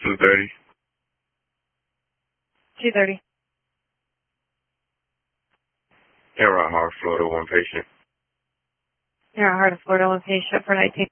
2:30. 2:30. Earhart, Florida, one patient. Earhart, Florida, one patient for 19.